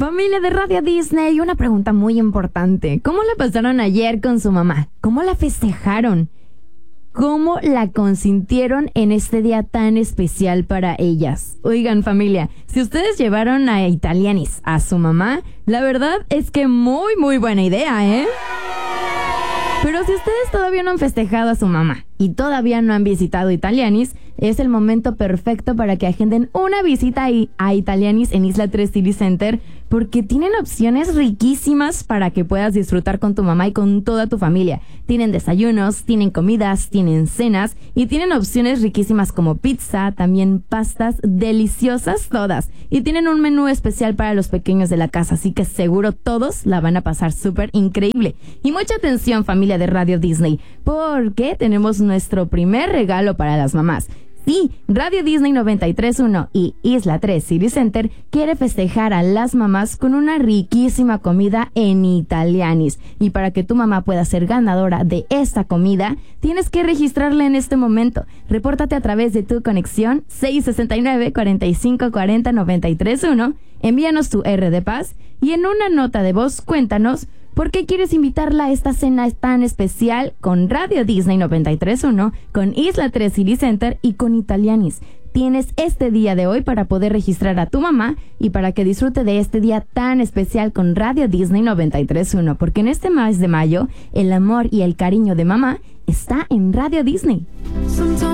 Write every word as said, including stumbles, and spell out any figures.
Familia de Radio Disney, una pregunta muy importante. ¿Cómo la pasaron ayer con su mamá? ¿Cómo la festejaron? ¿Cómo la consintieron en este día tan especial para ellas? Oigan, familia, si ustedes llevaron a Italianis a su mamá, la verdad es que muy, muy buena idea, ¿eh? Pero si ustedes todavía no han festejado a su mamá y todavía no han visitado Italianis, es el momento perfecto para que agenden una visita a Italianis en Isla tres City Center, porque tienen opciones riquísimas para que puedas disfrutar con tu mamá y con toda tu familia. Tienen desayunos, tienen comidas, tienen cenas y tienen opciones riquísimas como pizza, también pastas deliciosas todas. Y tienen un menú especial para los pequeños de la casa, así que seguro todos la van a pasar súper increíble. Y mucha atención, familia de Radio Disney, porque tenemos nuestro primer regalo para las mamás. Sí, Radio Disney noventa y tres punto uno y Isla tres City Center quiere festejar a las mamás con una riquísima comida en Italianis. Y para que tu mamá pueda ser ganadora de esta comida, tienes que registrarla en este momento. Repórtate a través de tu conexión seis seis nueve, cuatro cinco cuatro cero, nueve tres uno, envíanos tu R de Paz y en una nota de voz cuéntanos ¿por qué quieres invitarla a esta cena tan especial con Radio Disney noventa y tres punto uno, con Isla tres City Center y con Italianis? Tienes este día de hoy para poder registrar a tu mamá y para que disfrute de este día tan especial con Radio Disney noventa y tres punto uno, porque en este mes de mayo el amor y el cariño de mamá está en Radio Disney.